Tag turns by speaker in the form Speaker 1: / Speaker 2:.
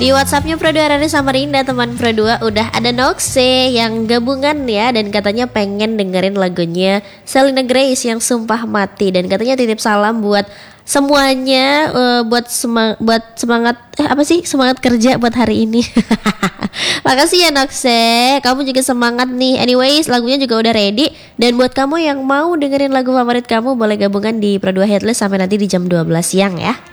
Speaker 1: Di WhatsAppnya Pro 2 Rari Samarinda, teman Pro 2 udah ada Noxe yang gabungan ya, dan katanya pengen dengerin lagunya Selena Grace yang Sumpah Mati, dan katanya titip salam buat semuanya, buat semangat semangat kerja buat hari ini. Makasih ya Noxe, kamu juga semangat nih. Anyways, lagunya juga udah ready, dan buat kamu yang mau dengerin lagu favorit kamu boleh gabungan di Pro 2 Headless sampai nanti di jam 12 siang ya.